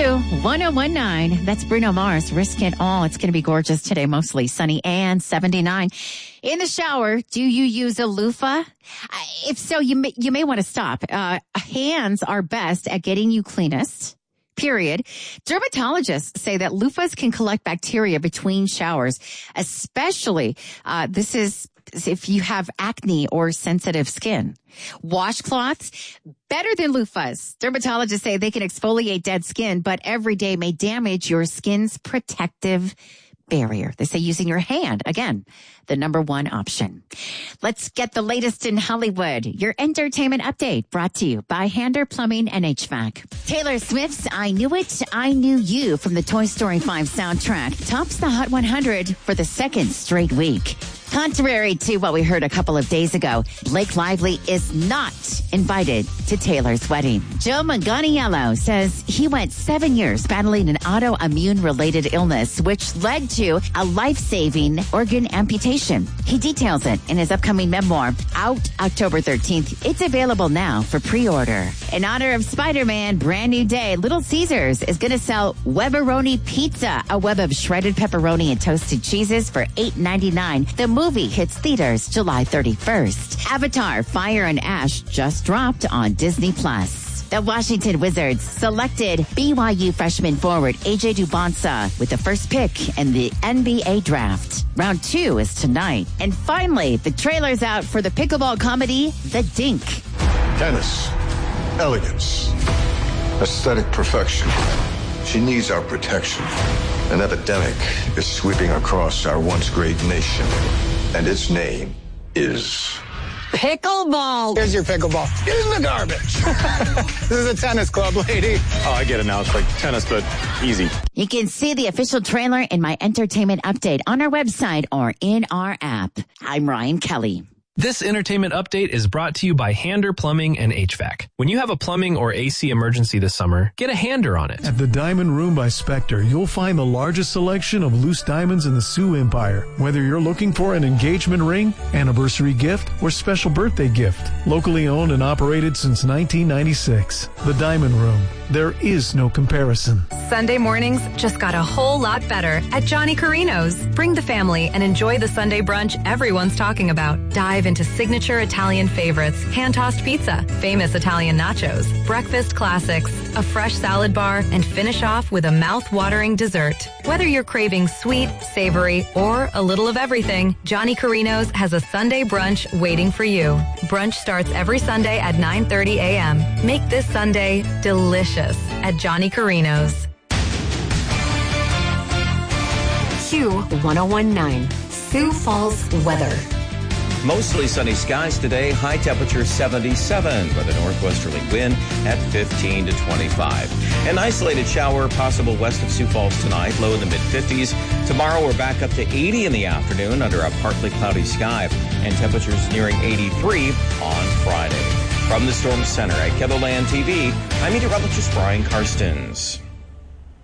Q 1019. That's Bruno Mars. Risk It All. It's going to be gorgeous today, mostly sunny and 79. In the shower, do you use a loofah? If so, you may want to stop. Hands are best at getting you cleanest. Period. Dermatologists say that loofahs can collect bacteria between showers, especially this is if you have acne or sensitive skin. Washcloths, better than loofahs. Dermatologists say they can exfoliate dead skin, but every day may damage your skin's protective barrier. They say using your hand, again, the number one option. Let's get the latest in Hollywood. Your entertainment update brought to you by Hander Plumbing and HVAC. Taylor Swift's I Knew It, I Knew You from the Toy Story 5 soundtrack tops the Hot 100 for the second straight week. Contrary to what we heard a couple of days ago, Blake Lively is not invited to Taylor's wedding. Joe Manganiello says he went 7 years battling an autoimmune-related illness, which led to a life-saving organ amputation. He details it in his upcoming memoir, out October 13th. It's available now for pre-order. In honor of Spider-Man, brand new day, Little Caesars is going to sell Webberoni Pizza, a web of shredded pepperoni and toasted cheeses for $8.99. The movie hits theaters July 31st. Avatar: Fire and Ash just dropped on Disney+. The Washington Wizards selected BYU freshman forward A.J. Dubonsa with the first pick in the NBA draft. Round 2 is tonight. And finally, the trailer's out for the pickleball comedy, The Dink. Tennis. Elegance. Aesthetic perfection. She needs our protection. An epidemic is sweeping across our once great nation. And its name is... Pickleball. Here's your pickleball. Here's the garbage. This is a tennis club, lady. Oh, I get it now. It's like tennis, but easy. You can see the official trailer in my entertainment update on our website or in our app. I'm Ryan Kelly. This entertainment update is brought to you by Hander Plumbing and HVAC. When you have a plumbing or AC emergency this summer, get a Hander on it. At the Diamond Room by Spectre, you'll find the largest selection of loose diamonds in the Sioux Empire. Whether you're looking for an engagement ring, anniversary gift, or special birthday gift. Locally owned and operated since 1996. The Diamond Room. There is no comparison. Sunday mornings just got a whole lot better at Johnny Carino's. Bring the family and enjoy the Sunday brunch everyone's talking about. Dive into signature Italian favorites, hand-tossed pizza, famous Italian nachos, breakfast classics, a fresh salad bar, and finish off with a mouth-watering dessert. Whether you're craving sweet, savory, or a little of everything, Johnny Carino's has a Sunday brunch waiting for you. Brunch starts every Sunday at 9:30 a.m. Make this Sunday delicious at Johnny Carino's. Q 1019. Sioux Falls weather. Mostly sunny skies today, high temperature 77 with a northwesterly wind at 15 to 25. An isolated shower possible west of Sioux Falls tonight, low in the mid-50s. Tomorrow we're back up to 80 in the afternoon under a partly cloudy sky and temperatures nearing 83 on Friday. From the Storm Center at KELOLAND TV, I'm meteorologist Brian Karstens.